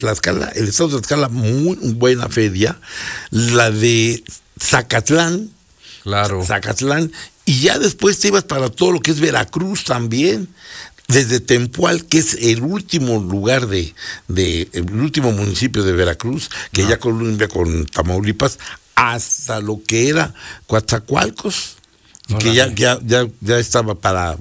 Tlaxcala, el estado de Tlaxcala, muy buena feria. La de Zacatlán. Claro. Zacatlán. Y ya después te ibas para todo lo que es Veracruz también. Desde Tempual, que es el último lugar el último municipio de Veracruz, que ya columbia con Tamaulipas, hasta lo que era Coatzacoalcos, que ya estaba para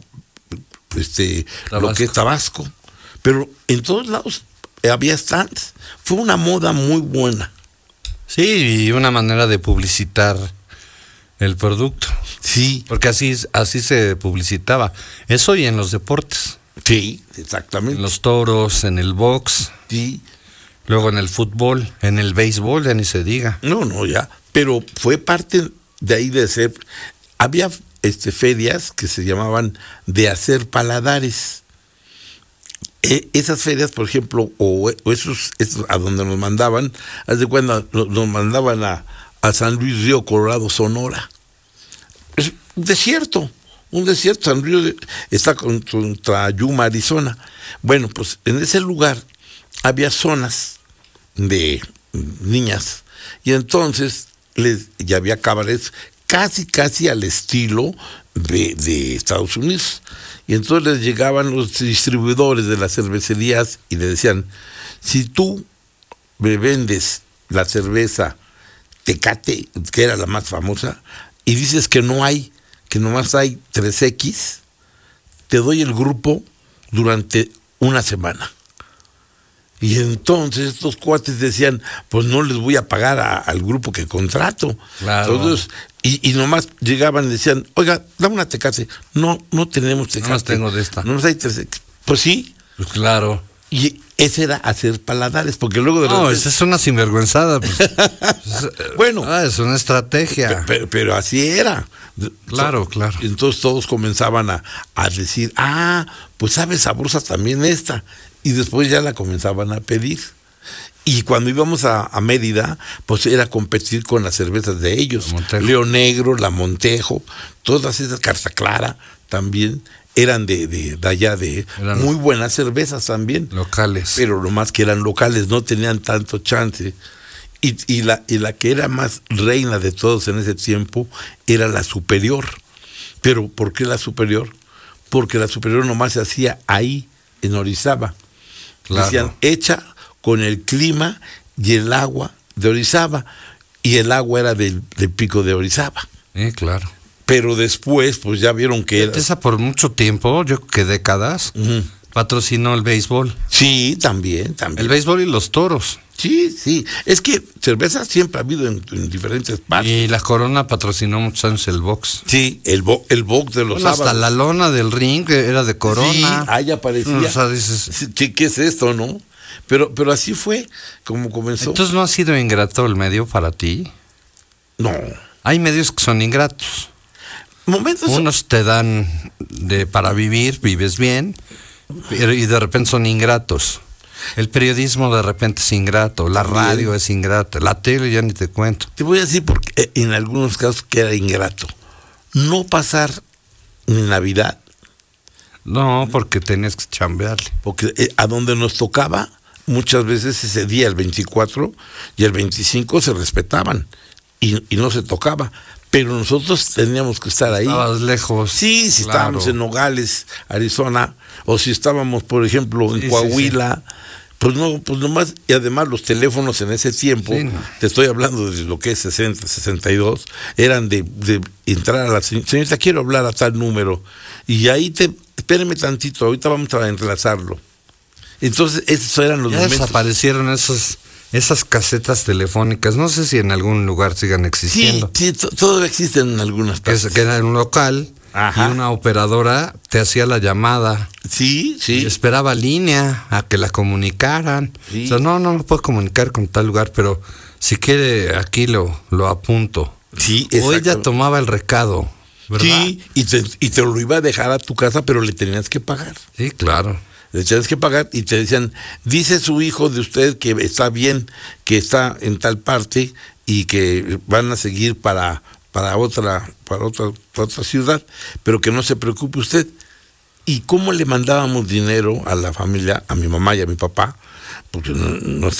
lo que es Tabasco. Pero en todos lados había stands. Fue una moda muy buena. Sí, y una manera de publicitar el producto. Sí. Porque así se publicitaba. Eso y en los deportes. Sí, exactamente. En los toros, en el box. Sí. Luego en el fútbol, en el béisbol, ya ni se diga. No, ya. Pero fue parte de ahí de ser. Había ferias que se llamaban de hacer paladares. Esas ferias, por ejemplo, o esos a donde nos mandaban, haz de cuenta, nos mandaban a San Luis Río Colorado, Sonora. Es un desierto, San Luis está contra Yuma, Arizona. Bueno, pues en ese lugar había zonas de niñas, y entonces ya había cabarets casi al estilo de Estados Unidos. Y entonces les llegaban los distribuidores de las cervecerías y le decían: si tú me vendes la cerveza Tecate, que era la más famosa, y dices que no hay, que nomás hay 3X, te doy el grupo durante una semana. Y entonces estos cuates decían: pues no les voy a pagar al grupo que contrato. Claro. Entonces, y nomás llegaban y decían: oiga, dame una Tecate. No tenemos Tecate. No más tengo de esta. No más hay 3X. Pues sí. Pues claro. Y ese era hacer paladares, porque luego de repente... esa es una sinvergüenzada. Pues. Bueno. Es una estrategia. Pero así era. Claro. Entonces todos comenzaban a decir: pues sabe sabrosa también esta. Y después ya la comenzaban a pedir. Y cuando íbamos a Mérida, pues era competir con las cervezas de ellos. León Negro, La Montejo, todas esas, Carta Clara también eran de allá, eran muy buenas cervezas también. Locales. Pero lo más que eran locales, no tenían tanto chance. Y la que era más reina de todos en ese tiempo era la Superior. ¿Pero por qué la Superior? Porque la Superior nomás se hacía ahí, en Orizaba. Claro. Decían: hecha con el clima y el agua de Orizaba. Y el agua era del pico de Orizaba. Claro. Pero después, pues ya vieron que era... Esa por mucho tiempo, yo creo que décadas, patrocinó el béisbol. Sí, también. El béisbol y los toros. Sí. Es que cerveza siempre ha habido en diferentes partes. Y la Corona patrocinó muchos años el box. Sí, el box de los sábados. Hasta la lona del ring era de Corona. Sí, ahí aparecía. O sea, dices... ¿Qué es esto, no? Pero así fue como comenzó. Entonces, ¿no ha sido ingrato el medio para ti? No. Hay medios que son ingratos. Unos te dan para vivir, vives bien, y de repente son ingratos. El periodismo de repente es ingrato, la radio es ingrata, la tele ya ni te cuento. Te voy a decir porque en algunos casos que era ingrato. No pasar ni Navidad. No, porque tenías que chambearle. Porque a donde nos tocaba, muchas veces ese día, el 24 y el 25, se respetaban y no se tocaba. Pero nosotros teníamos que estar ahí. Estabas lejos. Sí, si claro. Estábamos en Nogales, Arizona, o si estábamos, por ejemplo, en Coahuila, sí. Pues nomás, y además los teléfonos en ese tiempo, te estoy hablando de lo que es 60, 62, eran de entrar a la señorita, quiero hablar a tal número, y ahí espéreme tantito, ahorita vamos a enlazarlo. Entonces, esos eran los momentos. Desaparecieron esas casetas telefónicas, no sé si en algún lugar sigan existiendo. Sí, todavía existen en algunas partes. Que era en un local. Ajá. Y una operadora te hacía la llamada. Sí. Y esperaba línea a que la comunicaran. Sí. O sea, no puedo comunicar con tal lugar, pero si quiere aquí lo apunto. Sí, o ella tomaba el recado, ¿verdad? Sí, y te lo iba a dejar a tu casa, pero le tenías que pagar. Sí, claro. Le tenías que pagar y te decían: dice su hijo de usted que está bien, que está en tal parte y que van a seguir para otra ciudad, pero que no se preocupe usted. ¿Y cómo le mandábamos dinero a la familia, a mi mamá y a mi papá? porque no